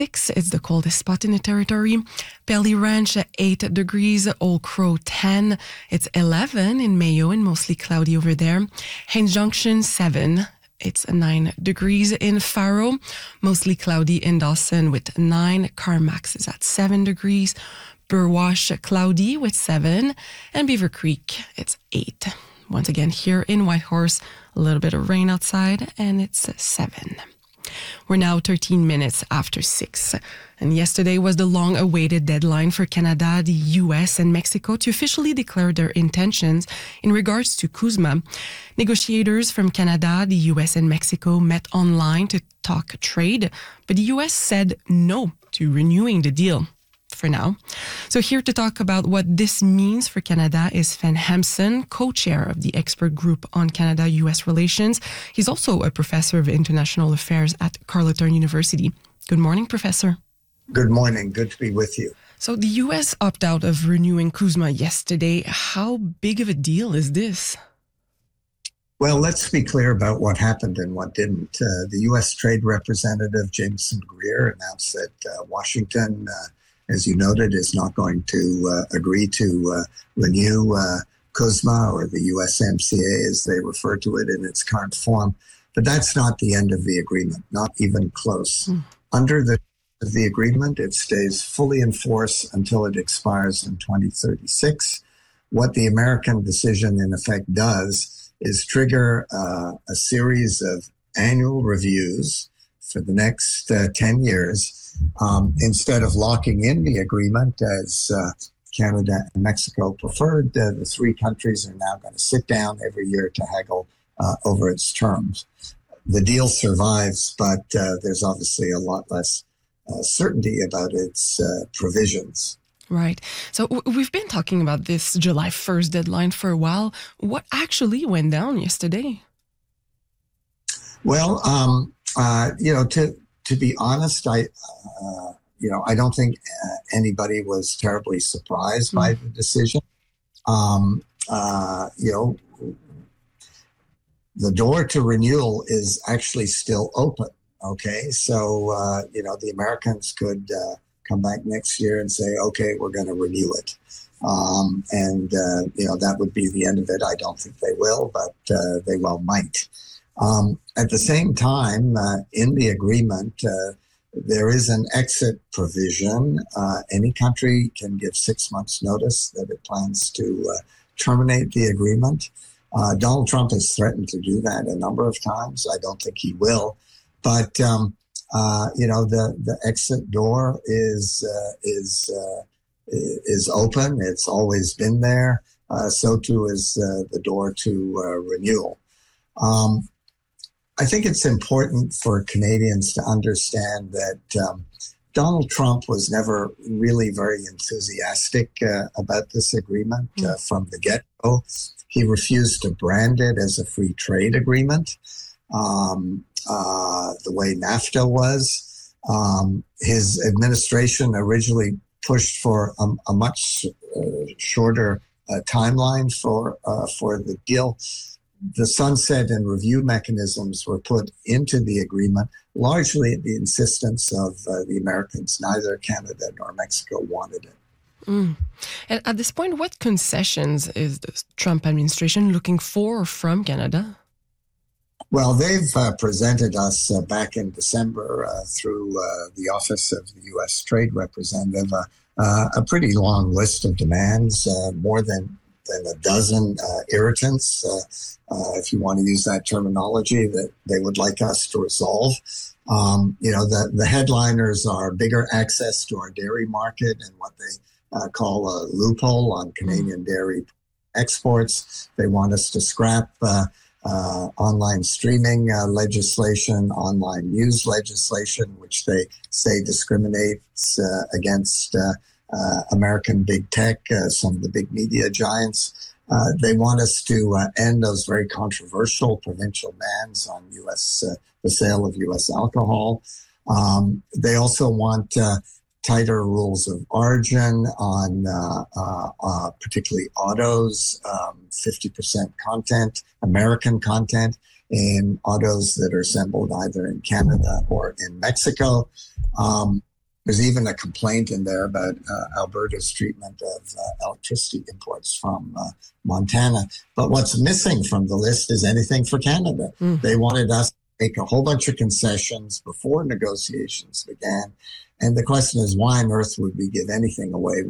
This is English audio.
It's the coldest spot in the territory. Pelly Ranch, 8 degrees. Old Crow, 10. It's 11 in Mayo and mostly cloudy over there. Haines Junction, 7. It's 9 degrees in Faro. Mostly cloudy in Dawson with 9. Carmax is at 7 degrees. Burwash, cloudy with 7. And Beaver Creek, it's 8. Once again, here in Whitehorse, a little bit of rain outside, and it's 7. We're now 13 minutes after 6. And yesterday was the long-awaited deadline for Canada, the US, and Mexico to officially declare their intentions in regards to CUSMA. Negotiators from Canada, the US, and Mexico met online to talk trade, but the US said no to renewing the deal for now. So here to talk about what this means for Canada is Sven Hampson, co-chair of the expert group on Canada-US relations. He's also a professor of international affairs at Carleton University. Good morning, Professor. Good morning. Good to be with you. So the US opted out of renewing CUSMA yesterday. How big of a deal is this? Well, let's be clear about what happened and what didn't. The U.S. Trade Representative Jameson Greer announced that Washington, as you noted, is not going to agree to renew CUSMA, or the USMCA as they refer to it in its current form. But that's not the end of the agreement, not even close. Under the agreement, it stays fully in force until it expires in 2036. What the American decision in effect does is trigger a series of annual reviews for the next 10 years. Instead of locking in the agreement, as Canada and Mexico preferred, the three countries are now going to sit down every year to haggle over its terms. The deal survives, but there's obviously a lot less certainty about its provisions. Right. So we've been talking about this July 1st deadline for a while. What actually went down yesterday? Well, to be honest, I don't think anybody was terribly surprised by the decision. The door to renewal is actually still open. Okay, so the Americans could come back next year and say, okay, we're going to renew it, that would be the end of it. I don't think they will, but they well might. At the same time, in the agreement, there is an exit provision. Any country can give 6 months' notice that it plans to terminate the agreement. Donald Trump has threatened to do that a number of times. I don't think he will. But, the exit door is open. It's always been there. So too is the door to renewal. I think it's important for Canadians to understand that Donald Trump was never really very enthusiastic about this agreement from the get-go. He refused to brand it as a free trade agreement, the way NAFTA was. His administration originally pushed for a much shorter timeline for the deal. The sunset and review mechanisms were put into the agreement largely at the insistence of the Americans. Neither Canada nor Mexico wanted it. And at this point, what concessions is the Trump administration looking for from Canada? Well, they've presented us back in December through the Office of the U.S. Trade Representative a pretty long list of demands, more than a dozen irritants, if you want to use that terminology, that they would like us to resolve. The headliners are bigger access to our dairy market and what they call a loophole on Canadian dairy exports. They want us to scrap online streaming legislation, online news legislation, which they say discriminates against American big tech, some of the big media giants. They want us to end those very controversial provincial bans on the sale of U.S. alcohol. They also want tighter rules of origin on particularly autos, 50% content, American content in autos that are assembled either in Canada or in Mexico. There's even a complaint in there about Alberta's treatment of electricity imports from Montana. But what's missing from the list is anything for Canada. They wanted us to make a whole bunch of concessions before negotiations began. And the question is, why on earth would we give anything away